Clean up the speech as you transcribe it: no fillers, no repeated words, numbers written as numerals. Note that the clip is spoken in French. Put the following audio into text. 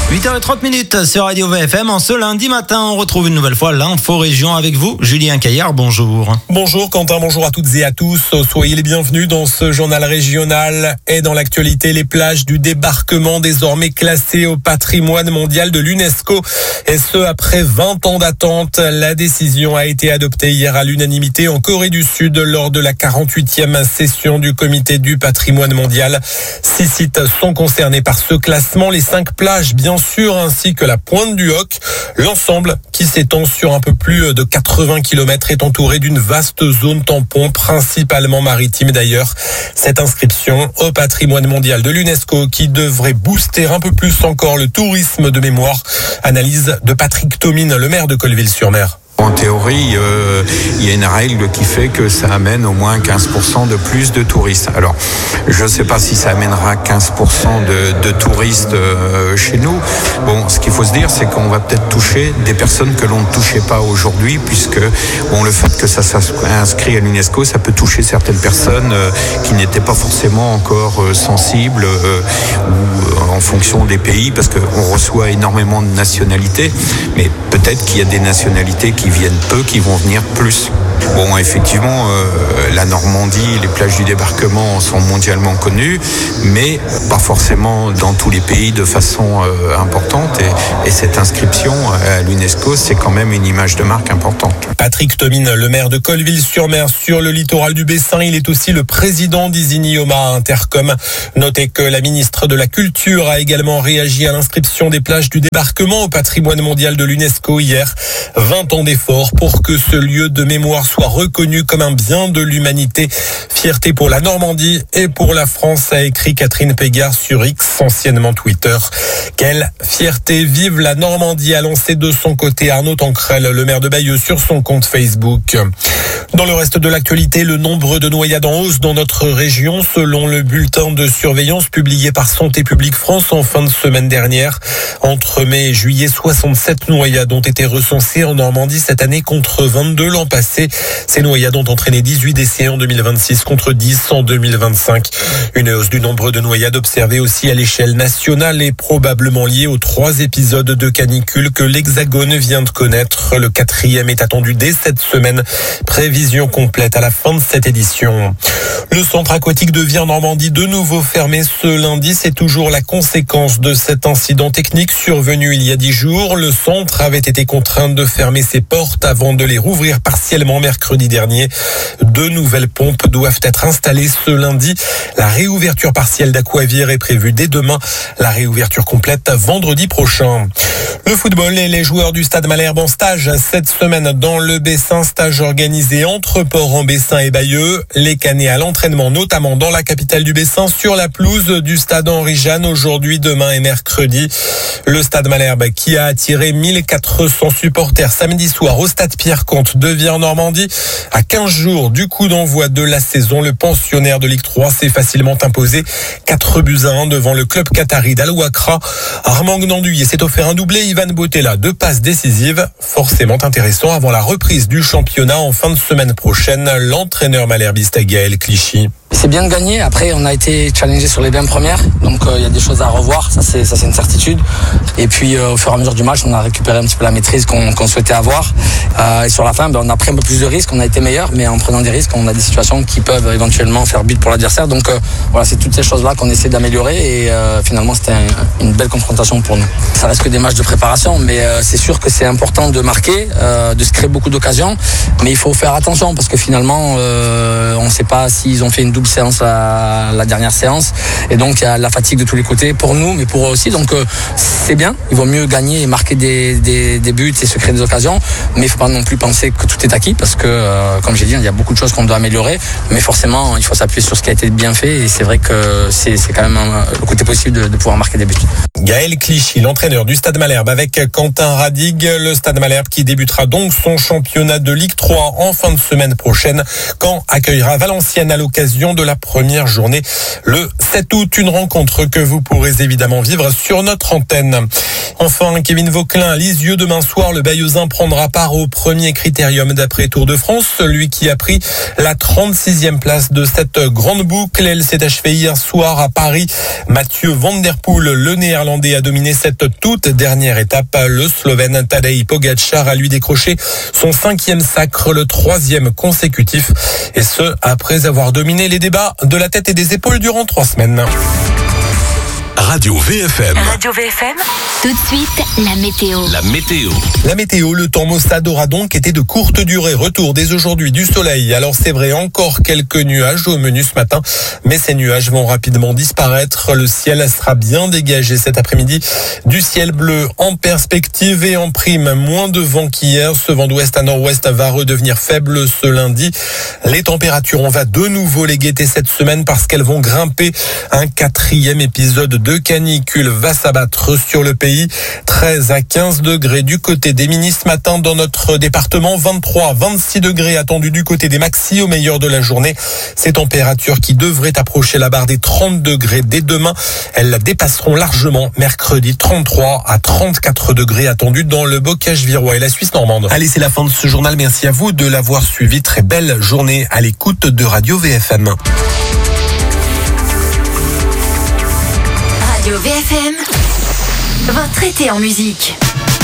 8h30 sur Radio VFM. En ce lundi matin, on retrouve une nouvelle fois l'info région avec vous. Julien Caillard, bonjour. Bonjour Quentin, bonjour à toutes et à tous. Soyez les bienvenus dans ce journal régional. Et dans l'actualité, les plages du débarquement désormais classées au patrimoine mondial de l'UNESCO. Et ce, après 20 ans d'attente. La décision a été adoptée hier à l'unanimité en Corée du Sud lors de la 48e session du comité du patrimoine mondial. 6 sites sont concernés par ce classement. Les 5 plages, bien sûr, ainsi que la pointe du Hoc. L'ensemble, qui s'étend sur un peu plus de 80 km, est entouré d'une vaste zone tampon, principalement maritime d'ailleurs. Cette inscription au patrimoine mondial de l'UNESCO qui devrait booster un peu plus encore le tourisme de mémoire. Analyse de Patrick Thomine, le maire de Colleville-sur-Mer. En théorie, il y a une règle qui fait que ça amène au moins 15% de plus de touristes. Alors, je ne sais pas si ça amènera 15% de touristes chez nous. Bon, ce qu'il faut se dire, c'est qu'on va peut-être toucher des personnes que l'on ne touchait pas aujourd'hui, puisque bon, le fait que ça soit inscrit à l'UNESCO, ça peut toucher certaines personnes qui n'étaient pas forcément encore sensibles ou en fonction des pays, parce qu'on reçoit énormément de nationalités, mais peut-être qu'il y a des nationalités qui viennent peu, qui vont venir plus. Bon, effectivement, la Normandie, les plages du débarquement sont mondialement connues, mais pas forcément dans tous les pays de façon importante. Et cette inscription à l'UNESCO, c'est quand même une image de marque importante. Patrick Thomine, le maire de Colleville-sur-Mer, sur le littoral du Bessin. Il est aussi le président d'Isigny-Oma à Intercom. Notez que la ministre de la Culture a également réagi à l'inscription des plages du débarquement au patrimoine mondial de l'UNESCO hier. 20 ans d'efforts pour que ce lieu de mémoire soit reconnu comme un bien de l'humanité. Fierté pour la Normandie et pour la France, a écrit Catherine Pégard sur X, anciennement Twitter. Quelle fierté, vive la Normandie, a lancé de son côté Arnaud Tancrel, le maire de Bayeux, sur son compte Facebook. Dans le reste de l'actualité, le nombre de noyades en hausse dans notre région, selon le bulletin de surveillance publié par Santé publique France en fin de semaine dernière. Entre mai et juillet, 67 noyades ont été recensées en Normandie cette année contre 22 l'an passé. Ces noyades ont entraîné 18 décès en 2026 contre 10 en 2025. Une hausse du nombre de noyades observée aussi à l'échelle nationale est probablement liée aux 3 épisodes de canicule que l'Hexagone vient de connaître. Le 4e est attendu dès cette semaine. Prévision complète à la fin de cette édition. Le centre aquatique de Vie en Normandie, de nouveau fermé ce lundi, c'est toujours la conséquence de cet incident technique survenu il y a 10 jours. Le centre avait été contraint de fermer ses portes avant de les rouvrir partiellement mercredi dernier. 2 nouvelles pompes doivent être installées ce lundi. La réouverture partielle d'Aquavir est prévue dès demain. La réouverture complète vendredi prochain. Le football et les joueurs du Stade Malherbe en stage cette semaine dans le Bessin, stage organisé entre Port-en-Bessin et Bayeux. Les Canets à l'entraînement, notamment dans la capitale du Bessin, sur la pelouse du Stade Henri-Jeanne aujourd'hui, demain et mercredi. Le Stade Malherbe qui a attiré 1400 supporters samedi soir au Stade Pierre-Comte de Vie en Normandie. À 15 jours du coup d'envoi de la saison, le pensionnaire de Ligue 3 s'est facilement imposé 4-1 devant le club qatari d'Al-Wakra. Armand Gnanduillet s'est offert un doublé. Ivan Boutella, 2 passes décisives. Forcément intéressant avant la reprise du championnat en fin de semaine prochaine. L'entraîneur malherbiste Gaël Clichy. C'est bien de gagner. Après, on a été challengé sur les 20 premières. Donc, il y a des choses à revoir. Ça, c'est une certitude. Et puis, au fur et à mesure du match, on a récupéré un petit peu la maîtrise qu'on souhaitait avoir. Et sur la fin, on a pris un peu plus de risques. On a été meilleur. Mais en prenant des risques, on a des situations qui peuvent éventuellement faire but pour l'adversaire. Donc, voilà, c'est toutes ces choses-là qu'on essaie d'améliorer. Et finalement, c'était une belle confrontation pour nous. Ça reste que des matchs de préparation. Mais c'est sûr que c'est important de marquer, de se créer beaucoup d'occasions. Mais il faut faire attention parce que finalement, on ne sait pas s'ils ont fait une double séance la dernière séance, et donc il y a la fatigue de tous les côtés pour nous mais pour eux aussi, donc c'est bien, il vaut mieux gagner et marquer des buts et se créer des occasions, mais il ne faut pas non plus penser que tout est acquis parce que comme j'ai dit, il y a beaucoup de choses qu'on doit améliorer, mais forcément il faut s'appuyer sur ce qui a été bien fait et c'est vrai que c'est quand même le côté possible de pouvoir marquer des buts. Gaël Clichy, l'entraîneur du Stade Malherbe avec Quentin Radig, le Stade Malherbe qui débutera donc son championnat de Ligue 3 en fin de semaine prochaine quand accueillera Valenciennes à l'occasion de la première journée le 7 août. Une rencontre que vous pourrez évidemment vivre sur notre antenne. Enfin, Kevin Vauquelin à Lisieux demain soir. Le Bayeuxin prendra part au premier critérium d'après Tour de France. Celui qui a pris la 36e place de cette grande boucle. Elle s'est achevée hier soir à Paris. Mathieu Van Der Poel, le Néerlandais, a dominé cette toute dernière étape. Le Slovène Tadej Pogačar a lui décroché son 5e sacre, le 3e consécutif. Et ce, après avoir dominé les débats de la tête et des épaules durant 3 semaines. Radio VFM. Radio VFM. Tout de suite, la météo. La météo, le temps maussade aura donc été de courte durée. Retour dès aujourd'hui du soleil. Alors c'est vrai, encore quelques nuages au menu ce matin, mais ces nuages vont rapidement disparaître. Le ciel sera bien dégagé cet après-midi. Du ciel bleu en perspective et en prime. Moins de vent qu'hier. Ce vent d'ouest à nord-ouest va redevenir faible ce lundi. Les températures, on va de nouveau les guetter cette semaine parce qu'elles vont grimper. Un 4e épisode de canicule va s'abattre sur le pays. 13 à 15 degrés du côté des Minies ce matin dans notre département. 23 à 26 degrés attendus du côté des Maxi au meilleur de la journée. Ces températures qui devraient approcher la barre des 30 degrés dès demain. Elles la dépasseront largement mercredi. 33 à 34 degrés attendus dans le Bocage-Virois et la Suisse romande. Allez, c'est la fin de ce journal. Merci à vous de l'avoir suivi. Très belle journée à l'écoute de Radio VFM. Radio VFM, votre été en musique.